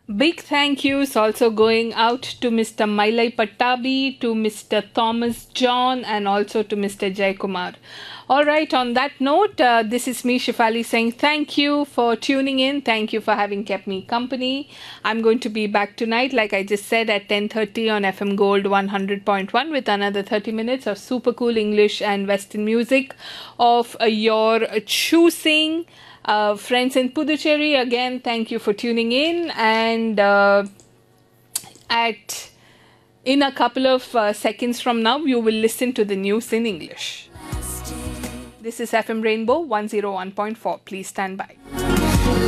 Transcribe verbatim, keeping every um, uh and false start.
Big thank yous also going out to Mister Mailai Pattabi, to Mister Thomas John, and also to Mister Jaykumar. All right, on that note, uh, this is me, Shifali, saying thank you for tuning in. Thank you for having kept me company. I'm going to be back tonight, like I just said, at ten thirty on F M Gold one hundred point one with another thirty minutes of super cool English and Western music of uh, your choosing. Uh, friends in Puducherry, again, thank you for tuning in. And uh, at in a couple of uh, seconds from now, you will listen to the news in English. This is F M Rainbow one oh one point four. Please stand by.